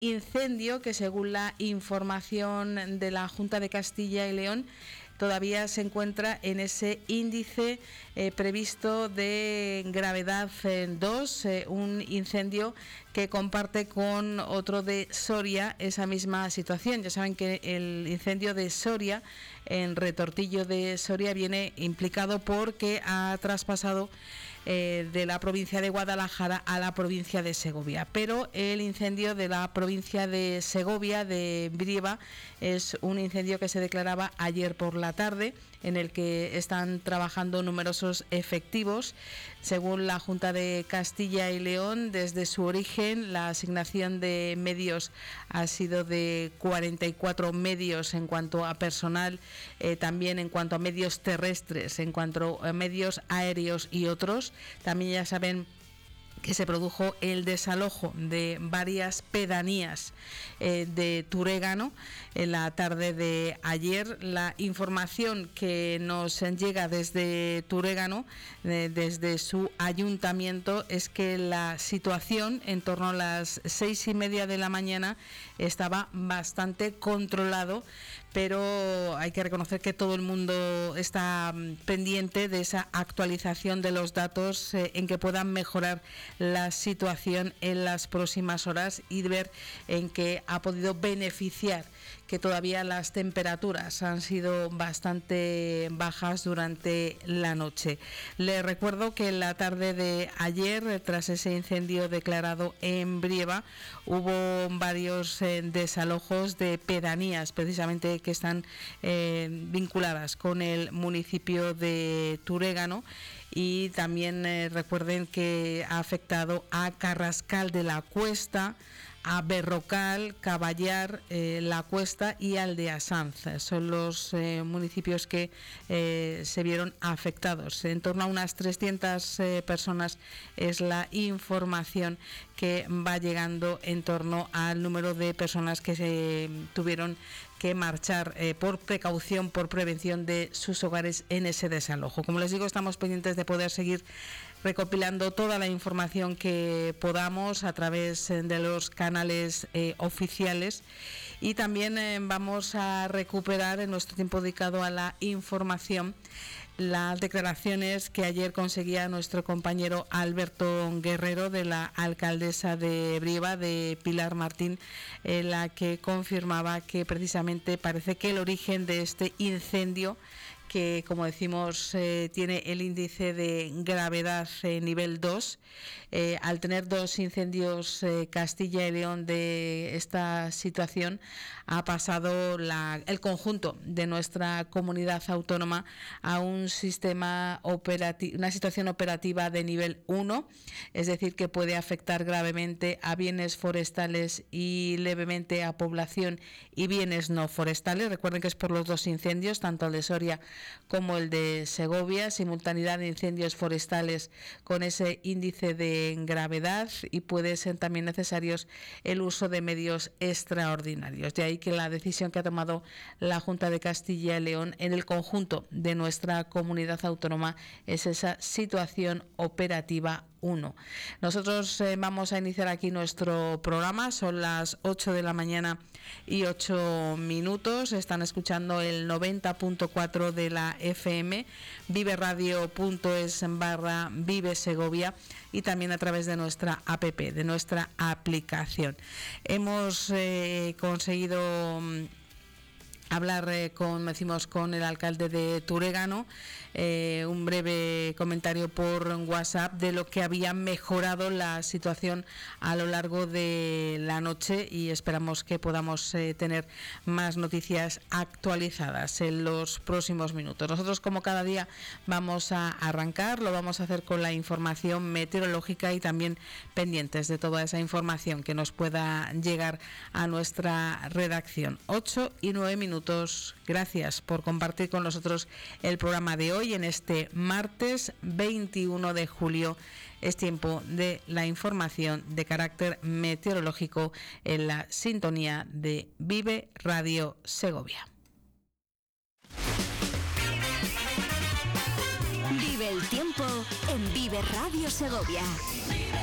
incendio que, según la información de la Junta de Castilla y León, todavía se encuentra en ese índice previsto de gravedad 2, un incendio que comparte con otro de Soria esa misma situación. Ya saben que el incendio de Soria, en Retortillo de Soria, viene implicado porque ha traspasado de la provincia de Guadalajara a la provincia de Segovia. Pero el incendio de la provincia de Segovia, de Brieva, es un incendio que se declaraba ayer por la tarde, en el que están trabajando numerosos efectivos. Según la Junta de Castilla y León, desde su origen la asignación de medios ha sido de 44 medios en cuanto a personal, también en cuanto a medios terrestres, en cuanto a medios aéreos y otros. También ya saben que se produjo el desalojo de varias pedanías de Turégano en la tarde de ayer. La información que nos llega desde Turégano, desde su ayuntamiento, es que la situación en torno a las 6:30 de la mañana estaba bastante controlado, pero hay que reconocer que todo el mundo está pendiente de esa actualización de los datos en que puedan mejorar la situación en las próximas horas y ver en qué ha podido beneficiar que todavía las temperaturas han sido bastante bajas durante la noche. Les recuerdo que en la tarde de ayer, tras ese incendio declarado en Brieva, hubo varios desalojos de pedanías, precisamente que están vinculadas con el municipio de Turégano, y también recuerden que ha afectado a Carrascal de la Cuesta, a Berrocal, Caballar, La Cuesta y Aldeasanz. Son los municipios que se vieron afectados. En torno a unas 300 personas es la información que va llegando en torno al número de personas que se tuvieron que marchar por precaución, por prevención de sus hogares en ese desalojo. Como les digo, estamos pendientes de poder seguir recopilando toda la información que podamos a través de los canales oficiales, y también vamos a recuperar en nuestro tiempo dedicado a la información las declaraciones que ayer conseguía nuestro compañero Alberto Guerrero, de la alcaldesa de Brieva, de Pilar Martín, la que confirmaba que precisamente parece que el origen de este incendio, que, como decimos, tiene el índice de gravedad nivel 2. Al tener dos incendios Castilla y León de esta situación, ha pasado el conjunto de nuestra comunidad autónoma a un sistema operativo, una situación operativa de nivel 1, es decir, que puede afectar gravemente a bienes forestales y levemente a población y bienes no forestales. Recuerden que es por los dos incendios, tanto el de Soria como el de Segovia, simultaneidad de incendios forestales con ese índice de gravedad, y puede ser también necesarios el uso de medios extraordinarios. De ahí que la decisión que ha tomado la Junta de Castilla y León en el conjunto de nuestra comunidad autónoma es esa situación operativa 1. Nosotros vamos a iniciar aquí nuestro programa. Son las 8 de la mañana y 8 minutos. Están escuchando el 90.4 de la FM, viveradio.es/Vive Segovia, y también a través de nuestra app, de nuestra aplicación. Hemos conseguido hablar con el alcalde de Turégano, un breve comentario por WhatsApp de lo que había mejorado la situación a lo largo de la noche, y esperamos que podamos tener más noticias actualizadas en los próximos minutos. Nosotros, como cada día, vamos a arrancar, lo vamos a hacer con la información meteorológica y también pendientes de toda esa información que nos pueda llegar a nuestra redacción. 8 y 9 minutos. Gracias por compartir con nosotros el programa de hoy en este martes 21 de julio. Es tiempo de la información de carácter meteorológico en la sintonía de Vive Radio Segovia. Vive el tiempo en Vive Radio Segovia.